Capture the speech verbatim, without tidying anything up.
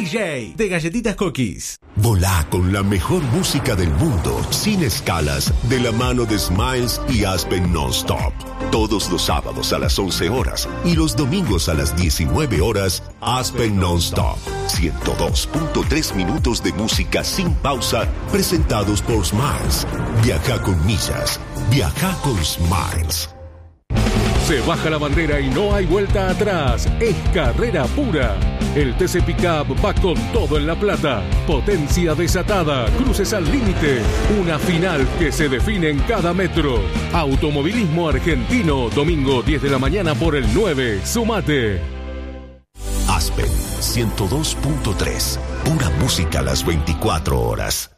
J de Galletitas Cookies. Volá con la mejor música del mundo, sin escalas, de la mano de Smiles y Aspen Nonstop. Todos los sábados a las once horas y los domingos a las diecinueve horas, Aspen Nonstop. ciento dos punto tres minutos de música sin pausa, presentados por Smiles. Viaja con millas. Viaja con Smiles. Se baja la bandera y no hay vuelta atrás. Es carrera pura. El T C Pickup va con todo en La Plata. Potencia desatada, cruces al límite. Una final que se define en cada metro. Automovilismo argentino, domingo diez de la mañana por el nueve. Sumate. Aspen ciento dos punto tres. Pura música a las veinticuatro horas.